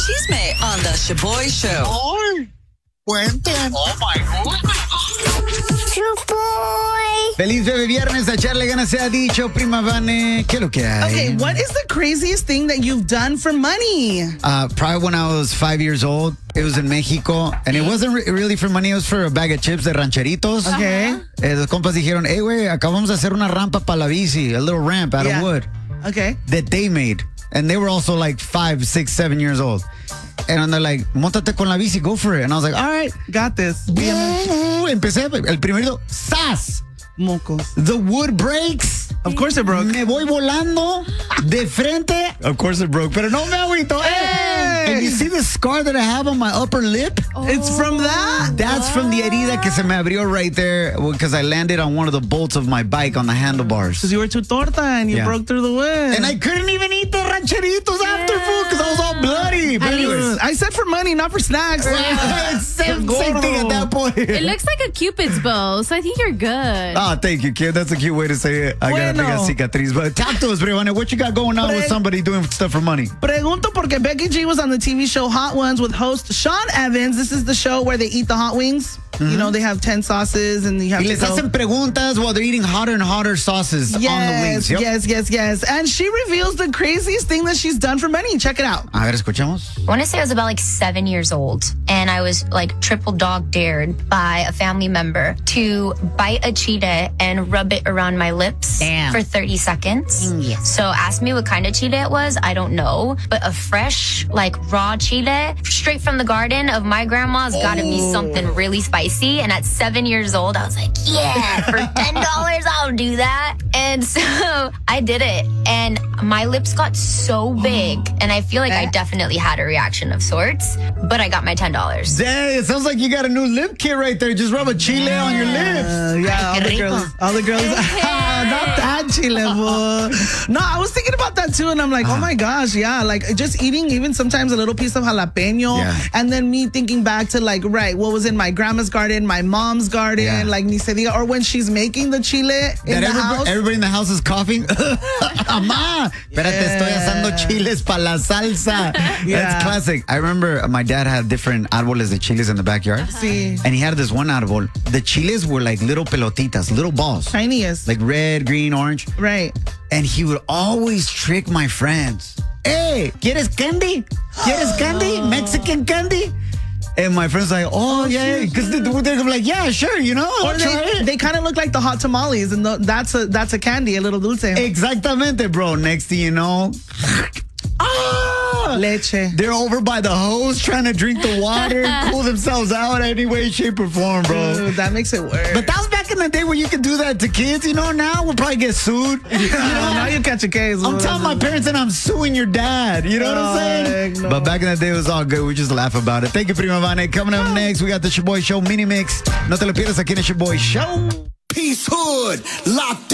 chisme on the Shaboy Show. ¡Ay! Cuenten. ¡Oh, my God! Shaboy. Feliz bebé viernes, a echarle ganas se ha dicho, prima Vane. ¿Qué es lo que hay? Okay, what is the craziest thing that you've done for money? Probably when I was 5 years old. It was in Mexico, and it wasn't really for money. It was for a bag of chips de rancheritos. Okay. Los compas dijeron, hey, güey, acabamos de hacer una rampa para la bici, a little ramp out of wood Okay. that they made. And they were also like 5, 6, 7 years old. And they're like, montate con la bici, go for it. And I was like, all right. Got this. Empecé, el primero, ¡zas! Mocos. The wood breaks. Of course it broke. Me voy volando de frente. Of course it broke, pero no me agüito. Hey! And you see the scar that I have on my upper lip? It's from that? That's from the herida que se me abrió right there because I landed on one of the bolts of my bike on the handlebars. Because you were too torta and you broke through the wood. And I couldn't even eat the rancheritos after food because I was all bloody. But anyways, I said for money, not for snacks. same thing at that point. It looks like a Cupid's bow, so I think you're good. Oh, thank you, kid. That's a cute way to say it. I got a big cicatriz. But talk to us, Brevane. What you got going on with somebody doing stuff for money? Pregunto porque Becky G was on the TV show Hot Ones with host Sean Evans. This is the show where they eat the hot wings. You know, they have 10 sauces and you have Y les hacen preguntas while they're eating hotter and hotter sauces on the wings. Yep. Yes. And she reveals the craziest thing that she's done for money. Check it out. A ver, escuchamos. I want to say I was about 7 years old, and I was triple dog dared by a family member to bite a chile and rub it around my lips for 30 seconds. So ask me what kind of chile it was. I don't know, but a fresh, raw chile straight from the garden of my grandma's got to be something really spicy. And at 7 years old, I was like, yeah, for $10, I'll do that. And so I did it, and my lips got so big, and I feel like I definitely had a reaction of sorts, but I got my $10. Dang, it sounds like you got a new lip kit right there. Just rub a chile on your lips. All the girls. Not that chile, boy. No, I was thinking about that too, and I'm like, oh my gosh, yeah. Just eating even sometimes a little piece of jalapeno, and then me thinking back to what was in my grandma's garden, my mom's garden, ni se diga, or when she's making the chile in the house. Everybody in the house is coughing. Mamá, espérate, estoy asando chiles para la salsa. That's classic. I remember my dad had different árboles de chiles in the backyard. Sí. And he had this one árbol. The chiles were like little pelotitas, little balls. Tiniest. Like red, green, orange. Right. And he would always trick my friends. Hey, ¿quieres candy? ¿Quieres candy? Mexican candy? And my friends like, oh, yeah, because they're like, yeah, sure, Or they kind of look like the hot tamales, and that's a candy, a little dulce. Exactamente, bro. Next thing you know, leche. They're over by the hose trying to drink the water, cool themselves out any way, shape, or form, bro. Dude, that makes it worse. But that was back in the day where you could do that to kids. Now we'll probably get sued. Now you catch a case. I'm telling my parents and I'm suing your dad. You know what I'm saying? No. But back in the day, it was all good. We just laugh about it. Thank you, Prima Vane. Coming up next, we got the Shaboy Show mini mix. No te lo pierdas aquí en el Shaboy Show. Peace Hood, locked